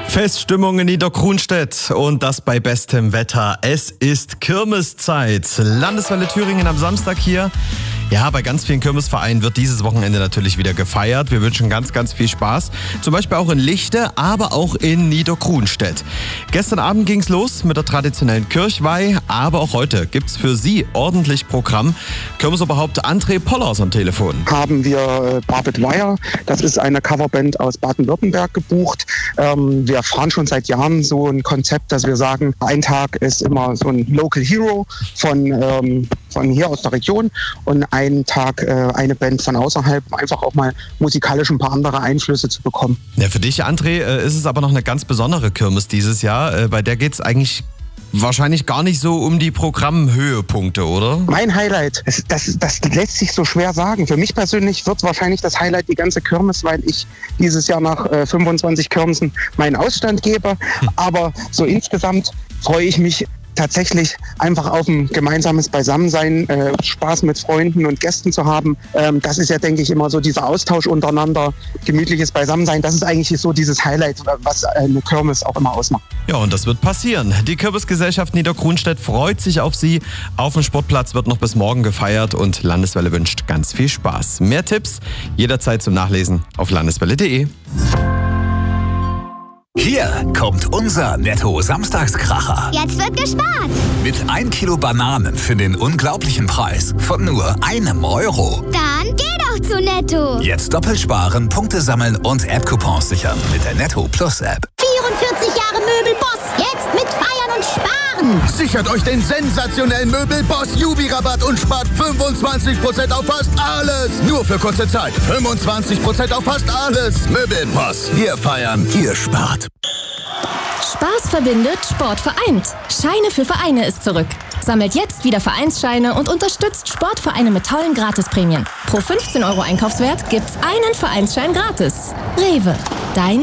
Feststimmung in Niederkronstedt und das bei bestem Wetter. Es ist Kirmeszeit. Landeswelle Thüringen am Samstag hier. Ja, bei ganz vielen Kirmesvereinen wird dieses Wochenende natürlich wieder gefeiert. Wir wünschen ganz, ganz viel Spaß. Zum Beispiel auch in Lichte, aber auch in Niederkronstedt. Gestern Abend ging's los mit der traditionellen Kirchweih, aber auch heute gibt's für Sie ordentlich Programm. Kirmesoberhaupt André Pollers am Telefon. Haben wir Barbet Wire, das ist eine Coverband aus Baden-Württemberg, gebucht. Wir fahren schon seit Jahren so ein Konzept, dass wir sagen, ein Tag ist immer so ein Local Hero von hier aus der Region und einen Tag eine Band von außerhalb, einfach auch mal musikalisch ein paar andere Einflüsse zu bekommen. Ja, für dich, André, ist es aber noch eine ganz besondere Kirmes dieses Jahr. Bei der geht's eigentlich wahrscheinlich gar nicht so um die Programmhöhepunkte, oder? Mein Highlight, das lässt sich so schwer sagen. Für mich persönlich wird wahrscheinlich das Highlight die ganze Kirmes, weil ich dieses Jahr nach 25 Kirmesen meinen Ausstand gebe. Aber so insgesamt freue ich mich tatsächlich einfach auf ein gemeinsames Beisammensein, Spaß mit Freunden und Gästen zu haben. Das ist ja, denke ich, immer so dieser Austausch untereinander, gemütliches Beisammensein. Das ist eigentlich so dieses Highlight, was eine Kirmes auch immer ausmacht. Ja, und das wird passieren. Die Kirmesgesellschaft Niederkronstedt freut sich auf Sie. Auf dem Sportplatz wird noch bis morgen gefeiert und Landeswelle wünscht ganz viel Spaß. Mehr Tipps jederzeit zum Nachlesen auf landeswelle.de. Hier kommt unser Netto-Samstagskracher. Jetzt wird gespart. Mit 1 Kilo Bananen für den unglaublichen Preis von nur €1. Dann geh doch zu Netto. Jetzt doppelt sparen, Punkte sammeln und App-Coupons sichern mit der Netto Plus App. 44 Jahre Möbelboss. Jetzt mit Feiern und Sparen. Sichert euch den sensationellen Möbelboss Jubi-Rabatt und spart 25% auf fast alles. Nur für kurze Zeit. 25% auf fast alles. Möbelboss. Wir feiern, ihr spart. Spaß verbindet, Sport vereint. Scheine für Vereine ist zurück. Sammelt jetzt wieder Vereinsscheine und unterstützt Sportvereine mit tollen Gratisprämien. Pro 15 € Einkaufswert gibt's einen Vereinsschein gratis. Rewe, dein